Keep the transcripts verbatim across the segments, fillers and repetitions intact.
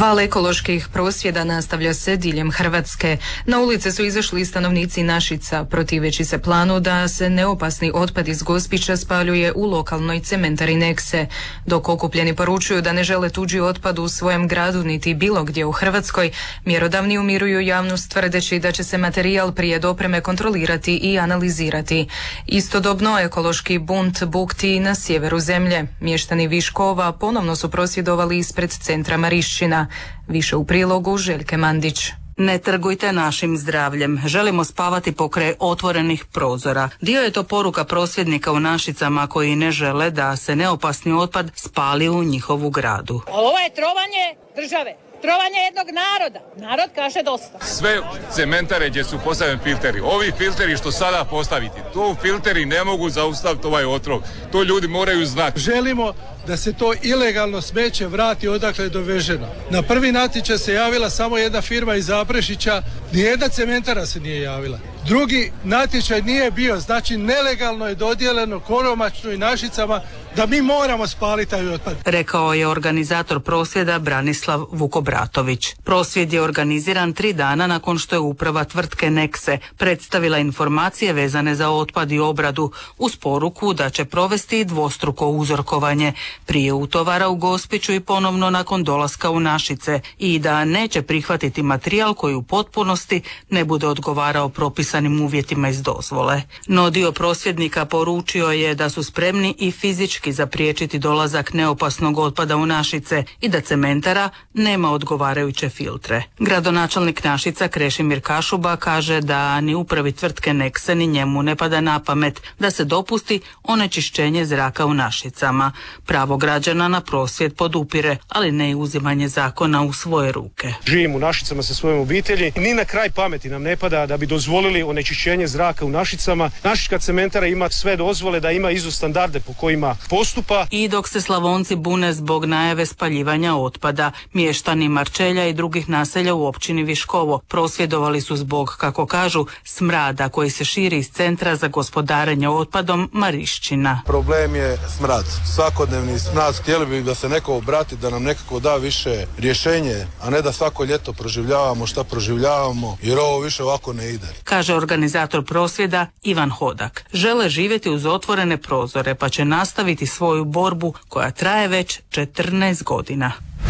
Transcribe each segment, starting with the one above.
Val ekoloških prosvjeda nastavlja se diljem Hrvatske. Na ulice su izašli stanovnici Našica, protiveći se planu da se neopasni otpad iz Gospića spaljuje u lokalnoj cementari Nekse, dok okupljeni poručuju da ne žele tuđi otpad u svojem gradu niti bilo gdje u Hrvatskoj. Mjerodavni umiruju javnost tvrdeći da će se materijal prije dopreme kontrolirati i analizirati. Istodobno ekološki bunt bukti na sjeveru zemlje. Mještani Viškova ponovno su prosvjedovali ispred centra Marišćina. Više u prilogu Željke Mandić. Ne trgujte našim zdravljem. Želimo spavati pokraj otvorenih prozora. Dio je to poruka prosvjednika u Našicama koji ne žele da se neopasni otpad spali u njihovu gradu. Ovo je trovanje države. Trovanje jednog naroda. Narod kaže dosta. Sve cementare gdje su postavljeni filteri, ovi filteri što sada postaviti, to filteri ne mogu zaustaviti ovaj otrov. To ljudi moraju znati. Želimo da se to ilegalno smeće vrati odakle je doveženo. Na prvi natječaj se javila samo jedna firma iz Zaprešića, nijedna cementara se nije javila. Drugi natječaj nije bio, znači nelegalno je dodijeljeno Koromačnu i Našicama da mi moramo spaliti taj otpad. Rekao je organizator prosvjeda Branislav Vukobratović. Prosvjed je organiziran tri dana nakon što je uprava tvrtke Nekse predstavila informacije vezane za otpad i obradu uz poruku da će provesti dvostruko uzorkovanje prije utovara u Gospiću i ponovno nakon dolaska u Našice i da neće prihvatiti materijal koji u potpunosti ne bude odgovarao propisanim uvjetima iz dozvole. No dio prosvjednika poručio je da su spremni i fizički zapriječiti dolazak neopasnog otpada u Našice i da cementara nema odgovarajuće filtre. Gradonačelnik Našica Krešimir Kašuba kaže da ni upravi tvrtke Nekse ni njemu ne pada na pamet da se dopusti onečišćenje zraka u Našicama. Pravo građana na prosvjed podupire, ali ne i uzimanje zakona u svoje ruke. Živim u Našicama sa svojom obitelji i ni na kraj pameti nam ne pada da bi dozvolili onečišćenje zraka u Našicama. Našička cementara ima sve dozvole, da ima izo standarde po kojima postupa. I dok se Slavonci bune zbog najave spaljivanja otpada, mještani Marčelja i drugih naselja u općini Viškovo prosvjedovali su zbog, kako kažu, smrada koji se širi iz centra za gospodarenje otpadom Marišćina. Problem je smrad. Svakodnevni smrad. Htjeli bi da se neko obrati, da nam nekako da više rješenje, a ne da svako ljeto proživljavamo šta proživljavamo, jer ovo više ovako ne ide. Kaže organizator prosvjeda Ivan Hodak. Žele živjeti uz otvorene prozore, pa će nastaviti svoju borbu koja traje već četrnaest godina.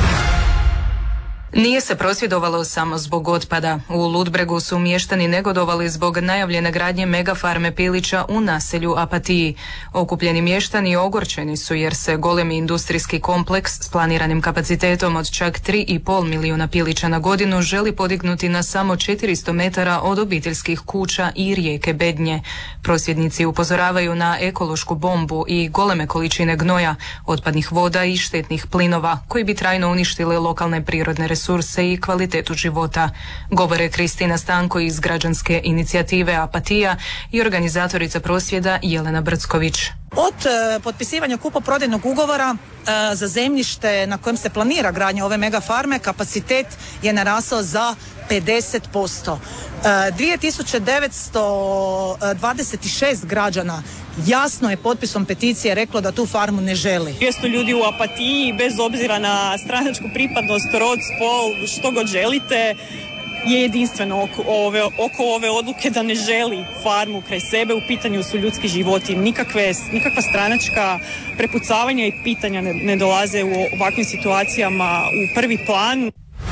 Nije se prosvjedovalo samo zbog otpada. U Ludbregu su mještani negodovali zbog najavljene gradnje megafarme pilića u naselju Apatiji. Okupljeni mještani ogorčeni su jer se golemi industrijski kompleks s planiranim kapacitetom od čak tri i pol milijuna pilića na godinu želi podignuti na samo četiristo metara od obiteljskih kuća i rijeke Bednje. Prosvjednici upozoravaju na ekološku bombu i goleme količine gnoja, otpadnih voda i štetnih plinova koji bi trajno uništile lokalne prirodne resurse resurse i kvalitetu života. Govore Kristina Stanko iz građanske inicijative Apatija i organizatorica prosvjeda Jelena Brcković. Od e, potpisivanja kupoprodajnog ugovora e, za zemljište na kojem se planira gradnja ove megafarme, kapacitet je narasao za pedeset posto. E, dvije tisuće devetsto dvadeset šest građana jasno je potpisom peticije reklo da tu farmu ne želi. dvjesto ljudi u Apatiji, bez obzira na stranačku pripadnost, rod, spol, što god želite, je jedinstveno oko ove, oko ove odluke da ne želi farmu kraj sebe. U pitanju su ljudski životi. Nikakve, nikakva stranačka prepucavanja i pitanja ne, ne dolaze u ovakvim situacijama u prvi plan.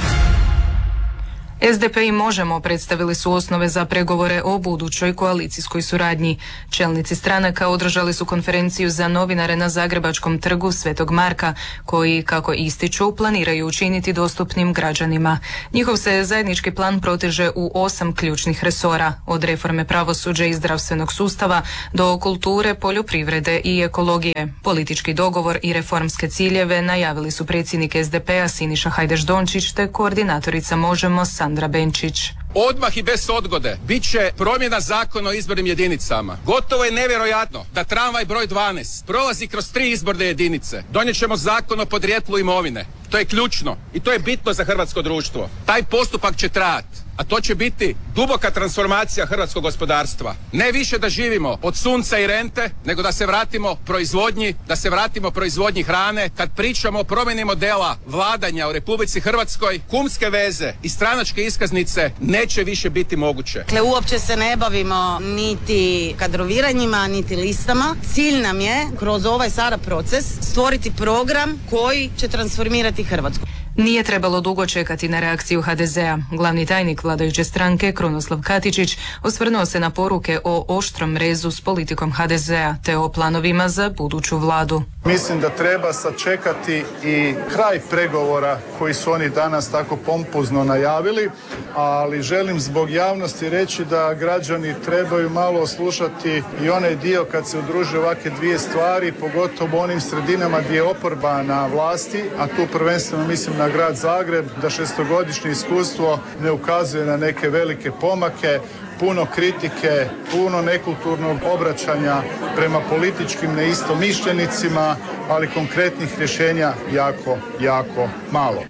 S D P i Možemo predstavili su osnove za pregovore o budućoj koalicijskoj suradnji. Čelnici stranaka održali su konferenciju za novinare na Zagrebačkom trgu Svetog Marka, koji, kako ističu, planiraju učiniti dostupnim građanima. Njihov se zajednički plan proteže u osam ključnih resora, od reforme pravosuđa i zdravstvenog sustava do kulture, poljoprivrede i ekologije. Politički dogovor i reformske ciljeve najavili su predsjednik S D P-a Siniša Hajdaš-Dončić te koordinatorica Možemo Sandra Benčić. Odmah i bez odgode bit će promjena zakona o izbornim jedinicama. Gotovo je nevjerojatno da tramvaj broj dvanaest prolazi kroz tri izborne jedinice. Donijet ćemo zakon o podrijetlu imovine. To je ključno i to je bitno za hrvatsko društvo. Taj postupak će trajati a to će biti duboka transformacija hrvatskog gospodarstva. Ne više da živimo od sunca i rente, nego da se vratimo proizvodnji, da se vratimo proizvodnji hrane. Kad pričamo o promjeni modela vladanja u Republici Hrvatskoj, kumske veze i stranačke iskaznice neće više biti moguće. Dakle, uopće se ne bavimo niti kadroviranjima, niti listama. Cilj nam je kroz ovaj sada proces stvoriti program koji će transformirati Hrvatsku. Nije trebalo dugo čekati na reakciju ha de zea. Glavni tajnik vladajuće stranke Krunoslav Katičić osvrnuo se na poruke o oštrom rezu s politikom ha de zea te o planovima za buduću vladu. Mislim da treba sačekati i kraj pregovora koji su oni danas tako pompozno najavili, ali želim zbog javnosti reći da građani trebaju malo slušati i onaj dio kad se udruže ovakve dvije stvari, pogotovo u onim sredinama gdje je oporba na vlasti, a tu prvenstveno mislim na grad Zagreb, da šestogodišnje iskustvo ne ukazuje na neke velike pomake, puno kritike, puno nekulturnog obraćanja prema političkim neistomišljenicima, ali konkretnih rješenja jako, jako malo.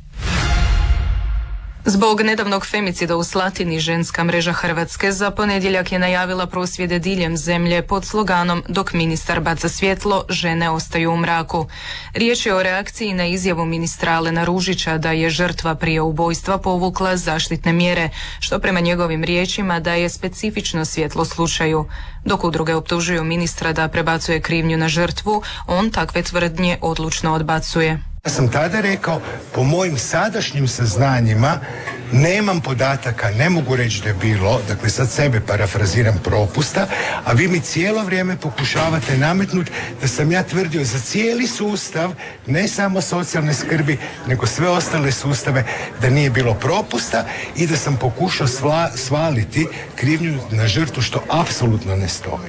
Zbog nedavnog femicida u Slatini, ženska mreža Hrvatske za ponedjeljak je najavila prosvjede diljem zemlje pod sloganom "Dok ministar baca svjetlo, žene ostaju u mraku". Riječ je o reakciji na izjavu ministra Alena Ružića da je žrtva prije ubojstva povukla zaštitne mjere, što prema njegovim riječima daje specifično svjetlo slučaju. Dok udruge optužuju ministra da prebacuje krivnju na žrtvu, on takve tvrdnje odlučno odbacuje. Ja sam tada rekao, po mojim sadašnjim saznanjima nemam podataka, ne mogu reći da je bilo, dakle sad sebe parafraziram, propusta, a vi mi cijelo vrijeme pokušavate nametnuti da sam ja tvrdio za cijeli sustav, ne samo socijalne skrbi, nego sve ostale sustave, da nije bilo propusta i da sam pokušao sva, svaliti krivnju na žrtvu, što apsolutno ne stoji.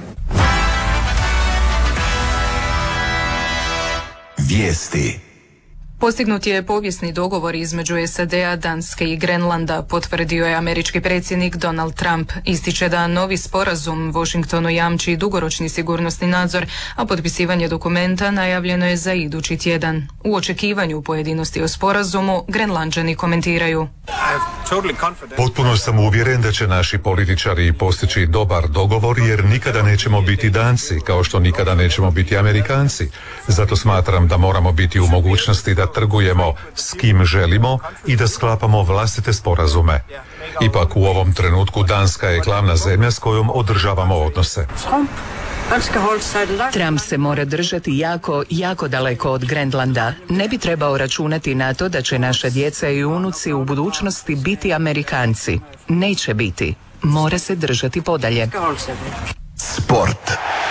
Vijesti. Postignut je povijesni dogovor između es a de a, Danske i Grenlanda, potvrdio je američki predsjednik Donald Trump. Ističe da novi sporazum Washingtonu jamči dugoročni sigurnosni nadzor, a potpisivanje dokumenta najavljeno je za idući tjedan. U očekivanju pojedinosti o sporazumu Grenlanđani komentiraju. Potpuno sam uvjeren da će naši političari postići dobar dogovor, jer nikada nećemo biti Danci, kao što nikada nećemo biti Amerikanci. Zato smatram da moramo biti u mogućnosti da trgujemo s kim želimo i da sklapamo vlastite sporazume. Ipak u ovom trenutku Danska je glavna zemlja s kojom održavamo odnose. Trump se mora držati jako, jako daleko od Grenlanda. Ne bi trebao računati na to da će naša djeca i unuci u budućnosti biti Amerikanci. Neće biti. Mora se držati podalje. Sport.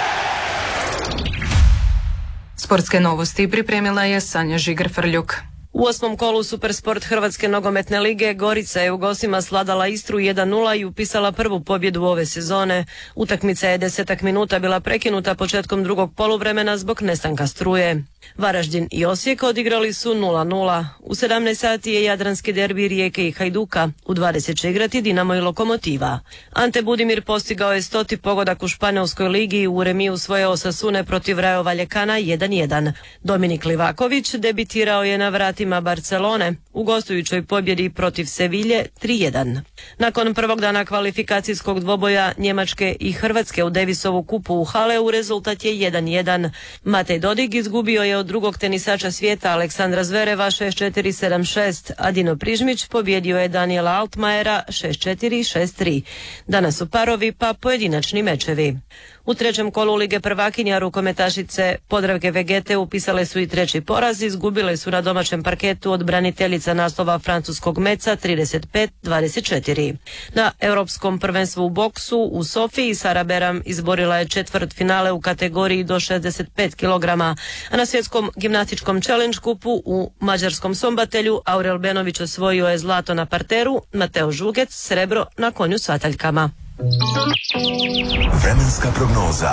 Sportske novosti pripremila je Sanja Žigar-Frljuk. U osmom kolu Supersport Hrvatske nogometne lige Gorica je u gostima svladala Istru jedan nula i upisala prvu pobjedu ove sezone. Utakmica je desetak minuta bila prekinuta početkom drugog poluvremena zbog nestanka struje. Varaždin i Osijek odigrali su nula nula. U sedamnaest sati je jadranski derbi Rijeke i Hajduka. U dvadeset će igrati Dinamo i Lokomotiva. Ante Budimir postigao je stoti pogodak u Španjolskoj ligi i u remiju svoje Osasune protiv Rayo Vallecana jedan jedan. Dominik Livaković debitirao je na vratima Barcelone u gostujućoj pobjedi protiv Sevilje tri jedan. Nakon prvog dana kvalifikacijskog dvoboja Njemačke i Hrvatske u Davisovu kupu u Haleu rezultat je jedan jedan. Matej Dodig izgubio je od drugog tenisača svijeta Aleksandra Zvereva šest četiri sedam šest, a Dino Prižmić pobjedio je Daniela Altmajera šest četiri šest tri. Danas su parovi pa pojedinačni mečevi. U trećem kolu Lige prvakinja rukometašice Podravke Vegete upisale su i treći poraz, izgubile su na domaćem parketu od braniteljica naslova francuskog Meca trideset pet dvadeset četiri. Na europskom prvenstvu u boksu u Sofiji Sara Beram izborila je četvrt finale u kategoriji do šezdeset pet kilograma, a na svjetskom gimnastičkom challenge kupu u mađarskom Sombatelju Aurel Benović osvojio je zlato na parteru, Mateo Žugec srebro na konju s vataljkama. Vremenska prognoza.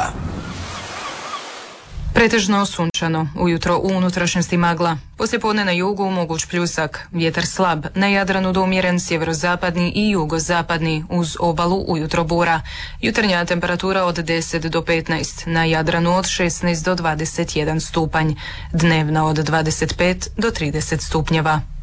Pretežno sunčano, ujutro u unutrašnjosti magla. Poslijepodne na jugu moguć pljusak, vjetar slab, na Jadranu do umjeren sjeverozapadni i jugozapadni, uz obalu ujutro bura. Jutarnja temperatura od deset do petnaest, na Jadranu od šesnaest do dvadeset jedan stupanj, dnevna od dvadeset pet do trideset stupnjeva.